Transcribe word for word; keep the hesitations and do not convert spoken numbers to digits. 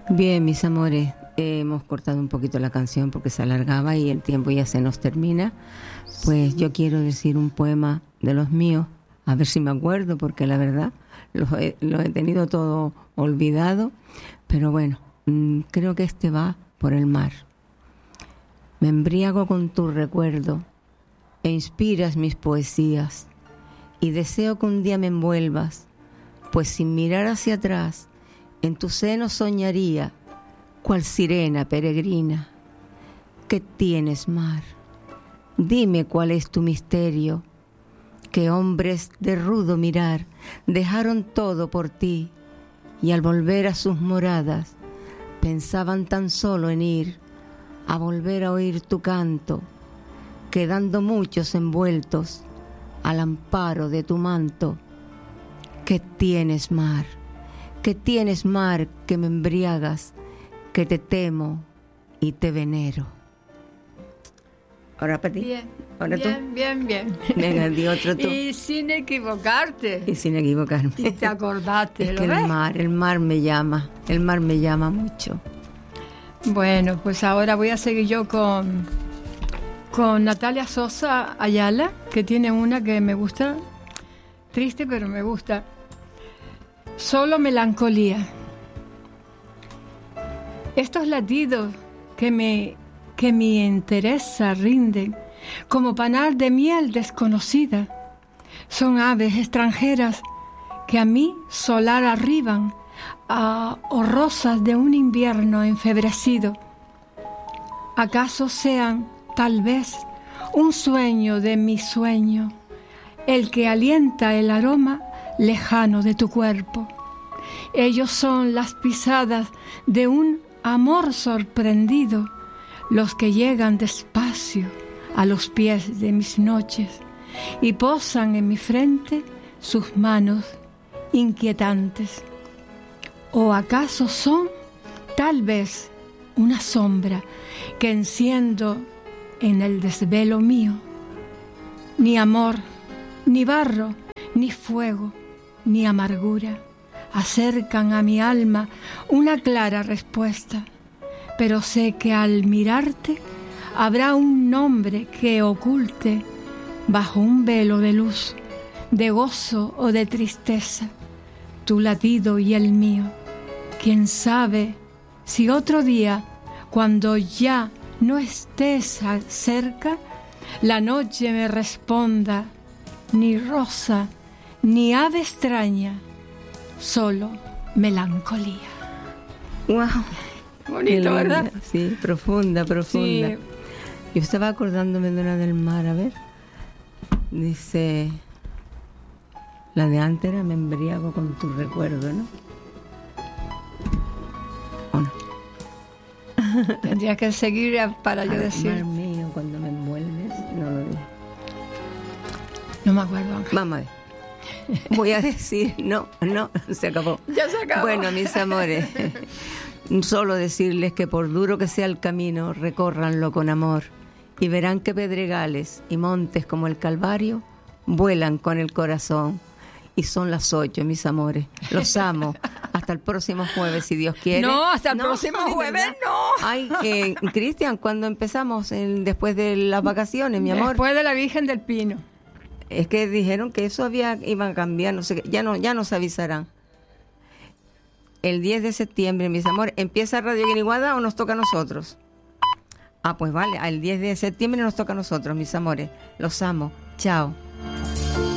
Bien, mis amores, eh, hemos cortado un poquito la canción porque se alargaba y el tiempo ya se nos termina. Pues yo quiero decir un poema de los míos, a ver si me acuerdo, porque la verdad los he, los he tenido todo olvidado. Pero bueno, mmm, creo que este va por el mar. Me embriago con tu recuerdo e inspiras mis poesías, y deseo que un día me envuelvas, pues sin mirar hacia atrás, en tu seno soñaría, cual sirena peregrina. ¿Qué tienes, mar? Dime cuál es tu misterio, que hombres de rudo mirar dejaron todo por ti, y al volver a sus moradas pensaban tan solo en ir a volver a oír tu canto, quedando muchos envueltos al amparo de tu manto. ¿Qué tienes, mar? ¿Qué tienes, mar, que me embriagas, que te temo y te venero? Ahora para ti. Bien, Ahora bien, tú. bien, bien. Venga, di otro tú. Y sin equivocarte. Y sin equivocarme. Y te acordaste, Es ¿lo que ves? el mar, el mar me llama, el mar me llama mucho. Bueno, pues ahora voy a seguir yo con, con Natalia Sosa Ayala, que tiene una que me gusta, triste pero me gusta. Solo melancolía. Estos latidos que me que mi entereza rinden como panal de miel desconocida son aves extranjeras que a mí solar arriban a, o rosas de un invierno enfebrecido. ¿Acaso sean, tal vez, un sueño de mi sueño, el que alienta el aroma lejano de tu cuerpo? Ellos son las pisadas de un amor sorprendido, los que llegan despacio a los pies de mis noches y posan en mi frente sus manos inquietantes. ¿O acaso son, tal vez, una sombra que enciendo en el desvelo mío? Ni amor, ni barro, ni fuego, ni amargura acercan a mi alma una clara respuesta, pero sé que al mirarte habrá un nombre que oculte bajo un velo de luz, de gozo o de tristeza, tu latido y el mío. Quién sabe si otro día, cuando ya no estés cerca, la noche me responda, ni rosa, ni ave extraña, solo melancolía. ¡Wow! Bonito, ¿verdad? Sí, profunda, profunda. Sí. Yo estaba acordándome de una del mar, a ver. Dice, la de antes era me embriago con tu recuerdo, ¿no? ¿O no? Tendría que seguir para yo Mar decir. mío, cuando me envuelves, no lo digo. No me acuerdo, Ángel. Vamos a ver. Voy a decir, no, no, se acabó. Ya se acabó. Bueno, mis amores, solo decirles que por duro que sea el camino, recórranlo con amor y verán que pedregales y montes como el Calvario vuelan con el corazón. Y son las ocho, mis amores. Los amo. Hasta el próximo jueves, si Dios quiere. No, hasta el No, próximo de jueves, verdad. no. Ay, eh, Cristian, ¿cuándo empezamos? El, después de las vacaciones, mi amor. Después de la Virgen del Pino. Es que dijeron que eso había iban a cambiar, no sé qué. Ya no, ya nos avisarán. El diez de septiembre, mis amores, ¿empieza Radio Guiniguada o nos toca a nosotros? Ah, pues vale, el diez de septiembre nos toca a nosotros, mis amores. Los amo. Chao.